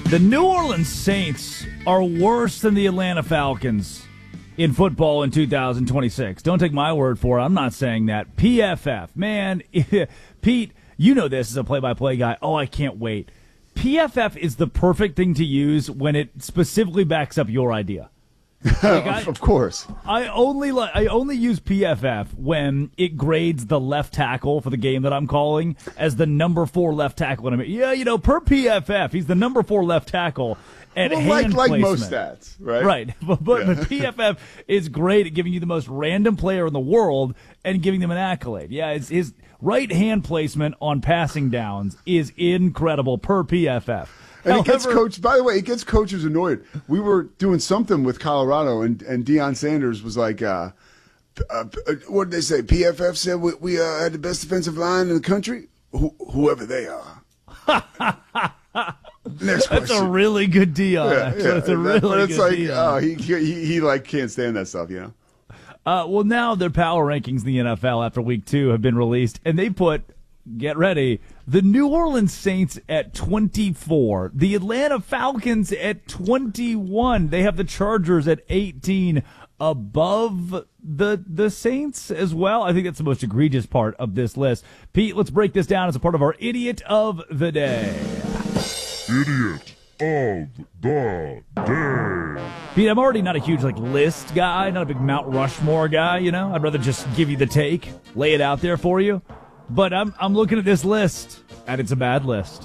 The New Orleans Saints are worse than the Atlanta Falcons in football in 2026. Don't take my word for it. I'm not saying that. PFF, man, Pete, you know this as a play-by-play guy. Oh, I can't wait. PFF is the perfect thing to use when it specifically backs up your idea. Of course. I only use PFF when it grades the left tackle for the game that I'm calling as the number 4 left tackle. And per PFF, he's the number 4 left tackle at hand like placement. most stats, right? Right, but PFF is great at giving you the most random player in the world and giving them an accolade. Yeah, his right hand placement on passing downs is incredible per PFF. And it gets coached. By the way, it gets coaches annoyed. We were doing something with Colorado, and Deion Sanders was like, "What did they say? PFF said we had the best defensive line in the country. Whoever they are." Next question. That's a really good Deion. Yeah. That's a really good Deion. He like can't stand that stuff, you know. Well, now their power rankings in the NFL after week 2 have been released, and they put, get ready, the New Orleans Saints at 24, the Atlanta Falcons at 21. They have the Chargers at 18 above the Saints as well. I think that's the most egregious part of this list. Pete, let's break this down as a part of our Idiot of the Day. Idiot of the Day. Pete, I'm already not a huge list guy, not a big Mount Rushmore guy, you know. I'd rather just give you the take, lay it out there for you. But I'm looking at this list, and it's a bad list.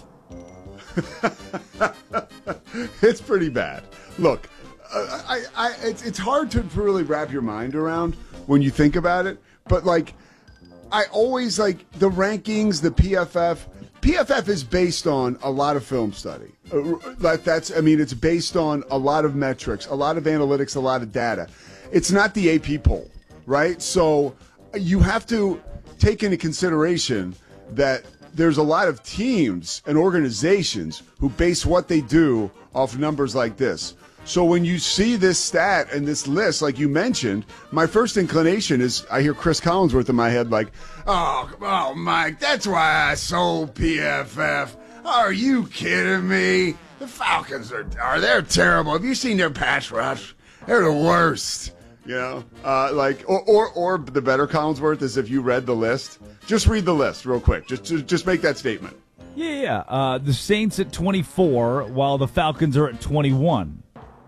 It's pretty bad. Look, it's hard to really wrap your mind around when you think about it. But I always the rankings, the PFF. PFF is based on a lot of film study. It's based on a lot of metrics, a lot of analytics, a lot of data. It's not the AP poll, right? So you have to take into consideration that there's a lot of teams and organizations who base what they do off numbers like this. So when you see this stat and this list, like you mentioned, my first inclination is I hear Chris Collinsworth in my head oh, Mike, that's why I sold PFF. Are you kidding me? The Falcons they're terrible. Have you seen their pass rush? They're the worst. You know, or the better Collinsworth is if you read the list. Just read the list real quick. Just make that statement. Yeah. The Saints at 24, while the Falcons are at 21.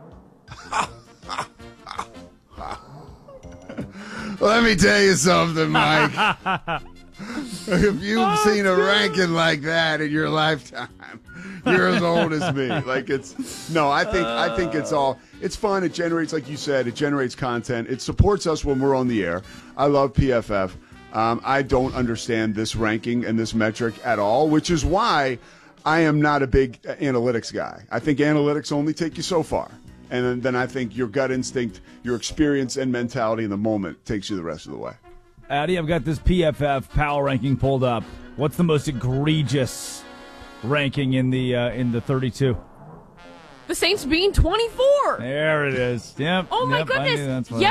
Let me tell you something, Mike. If you've seen a ranking like that in your lifetime, you're as old as me. I think it's fun. It generates, like you said, it generates content. It supports us when we're on the air. I love PFF. I don't understand this ranking and this metric at all, which is why I am not a big analytics guy. I think analytics only take you so far. And then I think your gut instinct, your experience and mentality in the moment takes you the rest of the way. Addy, I've got this PFF power ranking pulled up. What's the most egregious ranking in the 32? The Saints being 24. There it is. Yep. Oh, my yep, goodness. I knew that's what